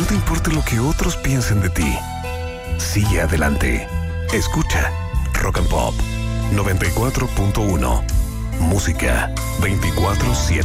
te importe lo que otros piensen de ti. Sigue adelante. Escucha Rock and Pop 94.1. Música 24/7.